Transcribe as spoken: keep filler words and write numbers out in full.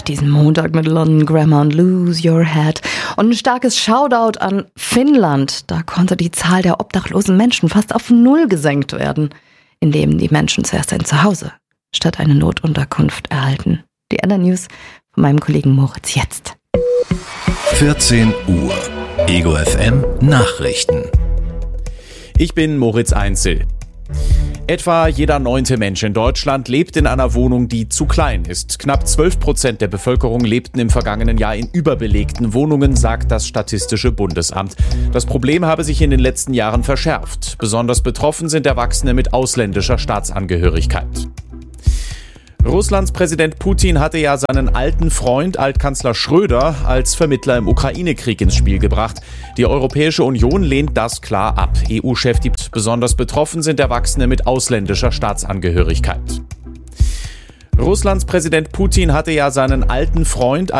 diesen Montag mit London Grammar und Lose Your Head. Und ein starkes Shoutout an Finnland. Da konnte die Zahl der obdachlosen Menschen fast auf Null gesenkt werden, indem die Menschen zuerst ein Zuhause statt eine Notunterkunft erhalten. Die anderen News von meinem Kollegen Moritz jetzt. vierzehn Uhr. Ego F M Nachrichten. Ich bin Moritz Einzel. Etwa jeder neunte Mensch in Deutschland lebt in einer Wohnung, die zu klein ist. Knapp zwölf Prozent der Bevölkerung lebten im vergangenen Jahr in überbelegten Wohnungen, sagt das Statistische Bundesamt. Das Problem habe sich in den letzten Jahren verschärft. Besonders betroffen sind Erwachsene mit ausländischer Staatsangehörigkeit. Russlands Präsident Putin hatte ja seinen alten Freund, Altkanzler Schröder, als Vermittler im Ukraine-Krieg ins Spiel gebracht. Die Europäische Union lehnt das klar ab. E U-Chef gibt besonders betroffen sind Erwachsene mit ausländischer Staatsangehörigkeit. Russlands Präsident Putin hatte ja seinen alten Freund